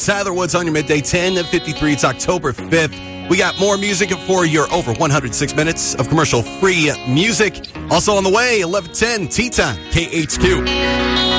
Tyler Woods on your midday 10:53. It's October 5th. We got more music for your over 106 minutes of commercial-free music. Also on the way, 11:10, Tea Time, KHQ.